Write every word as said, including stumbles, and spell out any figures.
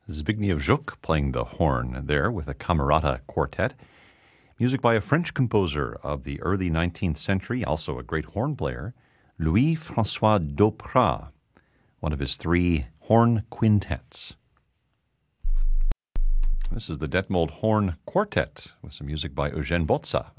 Zbigniew Żuk playing the horn there with a Camerata Quartet. Music by a French composer of the early nineteenth century, also a great horn player, Louis-François Doprat, one of his three horn quintets. This is the Detmold Horn Quartet with some music by Eugene Botza